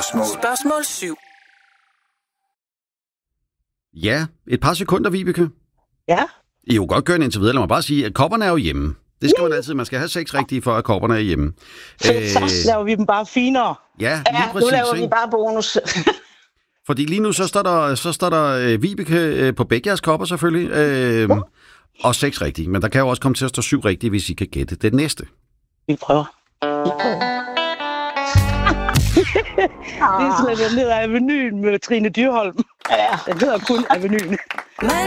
Spørgsmål 7. Ja, et par sekunder, Vibeke. Ja. I er jo godt gøre indtil videre. Lad mig bare sige, at kopperne er jo hjemme. Det skal man altid. Man skal have 6 rigtige, for at kopperne er hjemme. Så laver vi dem bare finere. Ja, lige præcis. Nu laver vi ikke? bare bonus. Fordi lige nu, så står der Vibeke på begge jeres kopper selvfølgelig. Og 6 rigtige. Men der kan jo også komme til at stå 7 rigtige, hvis I kan gætte det næste. Vi prøver. Det er slet ned ad Avenyen med Trine Dyrholm. Ja. Den hedder kun Avenyen.